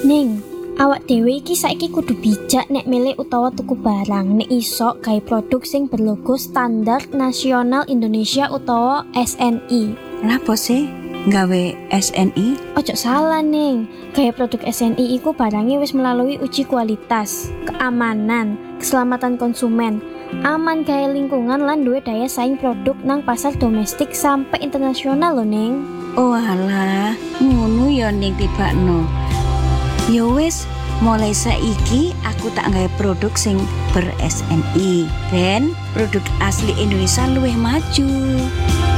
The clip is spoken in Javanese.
Ning, awak dhewe iki saiki kudu bijak nek milih utawa tuku barang nek iso gawe produk sing berlogo Standar Nasional Indonesia utawa SNI. Lapo sih gawe SNI? Ojo salah Ning, gawe produk SNI iku barangnya wis melalui uji kualitas, keamanan, keselamatan konsumen, aman gawe lingkungan lan duwe daya saing produk nang pasar domestik sampai internasional lho Ning. Oh alah, ngono ya ning tibakno. Ya wis, mulai saiki aku tak gawe produk sing ber SNI. Ben produk asli Indonesia luwih maju.